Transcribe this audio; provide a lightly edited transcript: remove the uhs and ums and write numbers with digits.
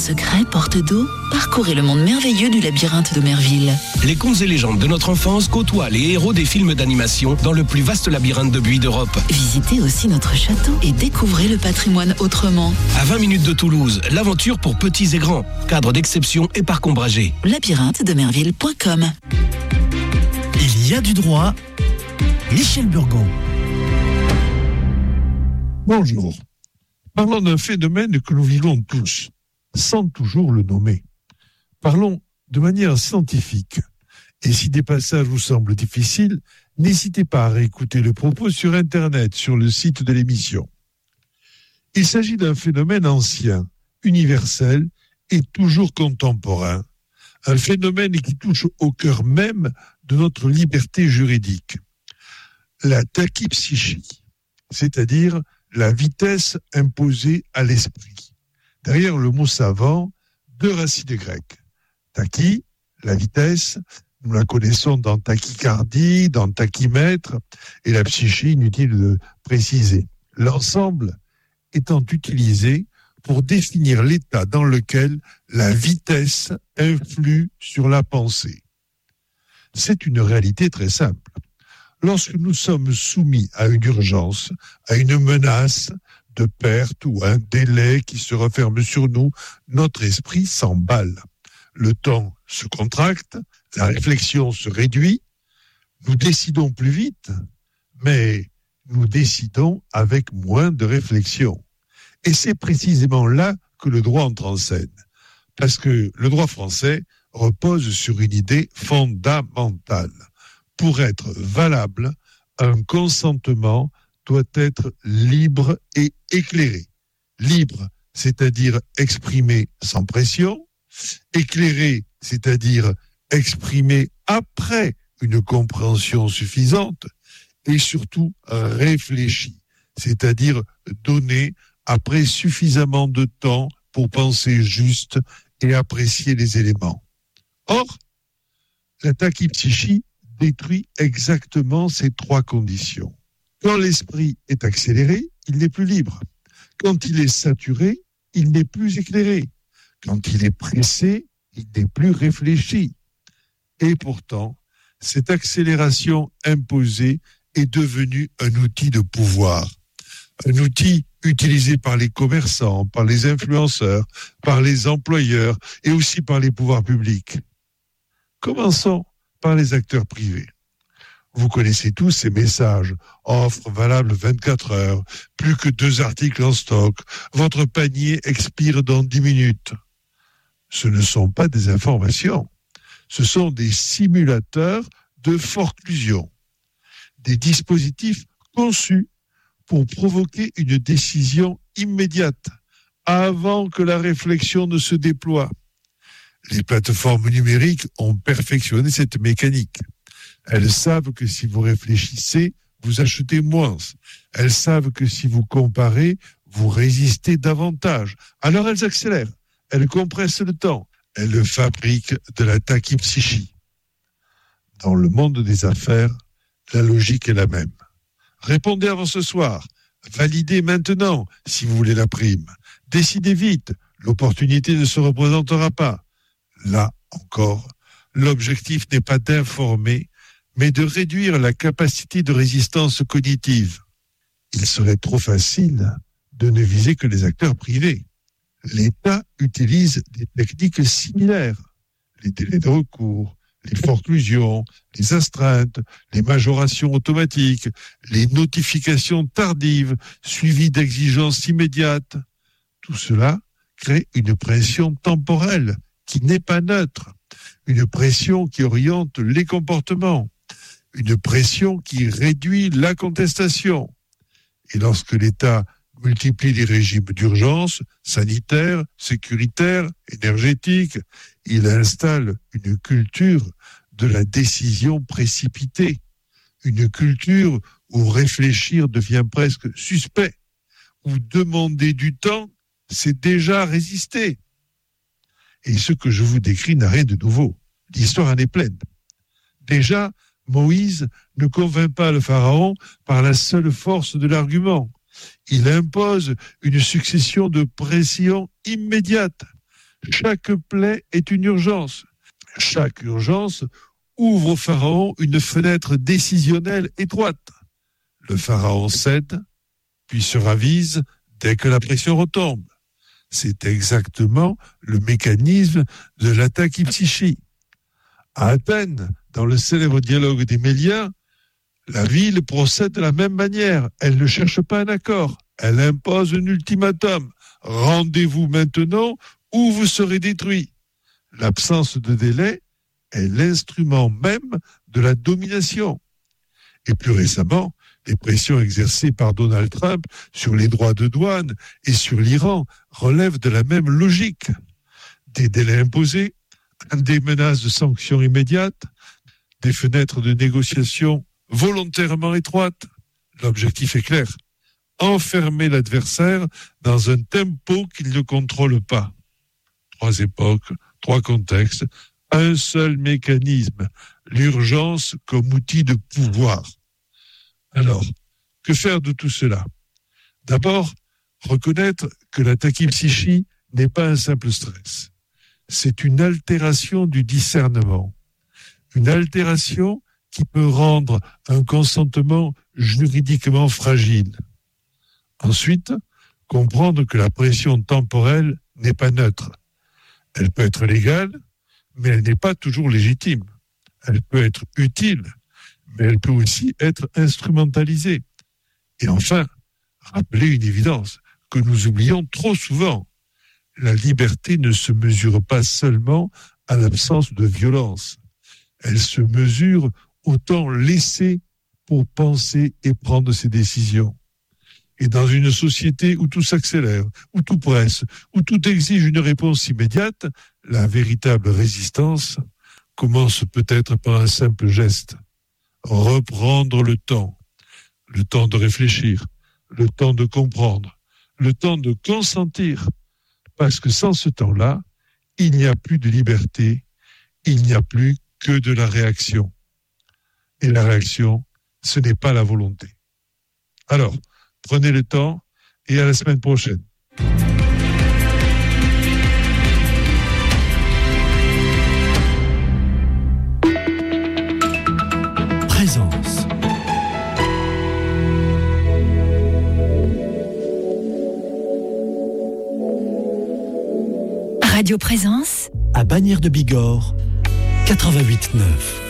secret, porte d'eau, parcourez le monde merveilleux du labyrinthe d'Omerville. Les contes et légendes de notre enfance côtoient les héros des films d'animation dans le plus vaste labyrinthe de buis d'Europe. Visitez aussi notre château et découvrez le patrimoine autrement. À 20 minutes de Toulouse, l'aventure pour petits et grands. Cadre d'exception et parc ombragé. labyrinthe-demerville.com. Il y a du droit. Michel Burgon. Bonjour. Parlons d'un phénomène que nous vivons tous, sans toujours le nommer. Parlons de manière scientifique. Et si des passages vous semblent difficiles, n'hésitez pas à réécouter le propos sur Internet, sur le site de l'émission. Il s'agit d'un phénomène ancien, universel et toujours contemporain. Un phénomène qui touche au cœur même de notre liberté juridique. La tachypsychie, c'est-à-dire la vitesse imposée à l'esprit. Derrière le mot savant, deux racines grecques. Tachy, la vitesse, nous la connaissons dans tachycardie, dans tachymètre, et la psyché, inutile de préciser. L'ensemble étant utilisé pour définir l'état dans lequel la vitesse influe sur la pensée. C'est une réalité très simple. Lorsque nous sommes soumis à une urgence, à une menace de perte ou à un délai qui se referme sur nous, notre esprit s'emballe. Le temps se contracte, la réflexion se réduit, nous décidons plus vite, mais nous décidons avec moins de réflexion. Et c'est précisément là que le droit entre en scène. Parce que le droit français repose sur une idée fondamentale. Pour être valable, un consentement doit être libre et éclairé. Libre, c'est-à-dire exprimé sans pression. Éclairé, c'est-à-dire exprimé après une compréhension suffisante. Et surtout réfléchi, c'est-à-dire donné après suffisamment de temps pour penser juste et apprécier les éléments. Or, la tachypsychie détruit exactement ces trois conditions. Quand l'esprit est accéléré, il n'est plus libre. Quand il est saturé, il n'est plus éclairé. Quand il est pressé, il n'est plus réfléchi. Et pourtant, cette accélération imposée est devenue un outil de pouvoir. Un outil utilisé par les commerçants, par les influenceurs, par les employeurs et aussi par les pouvoirs publics. Commençons par les acteurs privés. Vous connaissez tous ces messages. Offre valable 24 heures, plus que 2 articles en stock, votre panier expire dans 10 minutes. Ce ne sont pas des informations. Ce sont des simulateurs de forclusion. Des dispositifs conçus pour provoquer une décision immédiate, avant que la réflexion ne se déploie. Les plateformes numériques ont perfectionné cette mécanique. Elles savent que si vous réfléchissez, vous achetez moins. Elles savent que si vous comparez, vous résistez davantage. Alors elles accélèrent, elles compressent le temps, elles fabriquent de la tachypsychie. Dans le monde des affaires, la logique est la même. Répondez avant ce soir. Validez maintenant si vous voulez la prime. Décidez vite. L'opportunité ne se représentera pas. Là encore, l'objectif n'est pas d'informer, mais de réduire la capacité de résistance cognitive. Il serait trop facile de ne viser que les acteurs privés. L'État utilise des techniques similaires. Les délais de recours, les forclusions, les astreintes, les majorations automatiques, les notifications tardives, suivies d'exigences immédiates. Tout cela crée une pression temporelle qui n'est pas neutre, une pression qui oriente les comportements, une pression qui réduit la contestation. Et lorsque l'État multiplie les régimes d'urgence, sanitaires, sécuritaires, énergétiques, il installe une culture de la décision précipitée, une culture où réfléchir devient presque suspect, où demander du temps, c'est déjà résister. Et ce que je vous décris n'a rien de nouveau. L'histoire en est pleine. Déjà, Moïse ne convainc pas le pharaon par la seule force de l'argument. Il impose une succession de pressions immédiates. Chaque plaie est une urgence. Chaque urgence ouvre au pharaon une fenêtre décisionnelle étroite. Le pharaon cède, puis se ravise dès que la pression retombe. C'est exactement le mécanisme de l'atachypsychie. À Athènes, dans le célèbre dialogue des Méliens, la ville procède de la même manière. Elle ne cherche pas un accord. Elle impose un ultimatum. Rendez-vous maintenant ou vous serez détruit. L'absence de délai est l'instrument même de la domination. Et plus récemment, les pressions exercées par Donald Trump sur les droits de douane et sur l'Iran relèvent de la même logique. Des délais imposés, des menaces de sanctions immédiates, des fenêtres de négociation volontairement étroites. L'objectif est clair. Enfermer l'adversaire dans un tempo qu'il ne contrôle pas. 3 époques, 3 contextes, un seul mécanisme, l'urgence comme outil de pouvoir. Alors, que faire de tout cela ? D'abord, reconnaître que la tachypsychie n'est pas un simple stress. C'est une altération du discernement. Une altération qui peut rendre un consentement juridiquement fragile. Ensuite, comprendre que la pression temporelle n'est pas neutre. Elle peut être légale, mais elle n'est pas toujours légitime. Elle peut être utile, mais elle peut aussi être instrumentalisée. Et enfin, rappeler une évidence que nous oublions trop souvent. La liberté ne se mesure pas seulement à l'absence de violence. Elle se mesure au temps laissé pour penser et prendre ses décisions. Et dans une société où tout s'accélère, où tout presse, où tout exige une réponse immédiate, la véritable résistance commence peut-être par un simple geste. Reprendre le temps de réfléchir, le temps de comprendre, le temps de consentir. Parce que sans ce temps-là, il n'y a plus de liberté, il n'y a plus que de la réaction. Et la réaction, ce n'est pas la volonté. Alors, prenez le temps et à la semaine prochaine. Présence. Radio Présence. À Bagnères de Bigorre, 88.9.